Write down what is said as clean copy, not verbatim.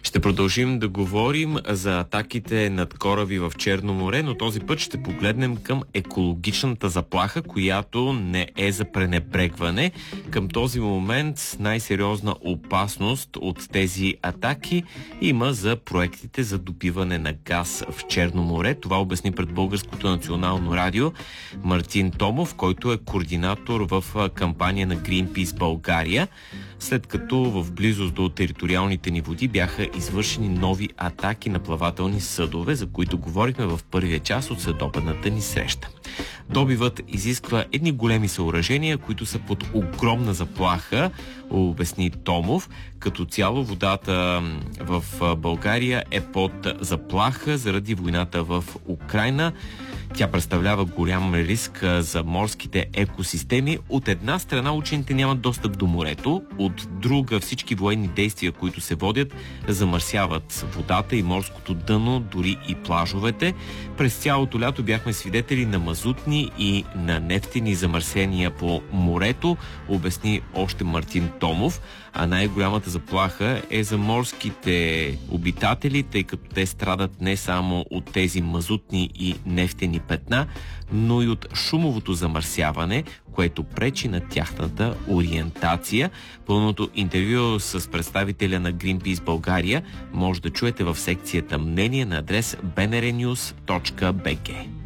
Ще продължим да говорим за атаките над кораби в Черно море, но този път ще погледнем към екологичната заплаха, която не е за пренебрегване. Към този момент най-сериозна опасност от тези атаки има за проектите за добиване на газ в Черно море. Това обясни пред Българското национално радио Мартин Томов, който е координатор в кампания на Greenpeace България, след като в близост до териториалните ни води бяха извършени нови атаки на плавателни съдове, за които говорихме в първия час от следобедната ни среща. Добивът изисква едни големи съоръжения, които са под огромна заплаха, обясни Томов. Като цяло водата в България е под заплаха заради войната в Украйна. Тя представлява голям риск за морските екосистеми. От една страна учените нямат достъп до морето, от друга всички военни действия, които се водят, замърсяват водата и морското дъно, дори и плажовете. През цялото лято бяхме свидетели на мазутни и на нефтени замърсения по морето, обясни още Мартин Томов. А най-голямата заплаха е за морските обитатели, тъй като те страдат не само от тези мазутни и нефтени петна, но и от шумовото замърсяване, което пречи на тяхната ориентация. Пълното интервю с представителя на Greenpeace България може да чуете в секцията мнение на адрес bnrnews.bg.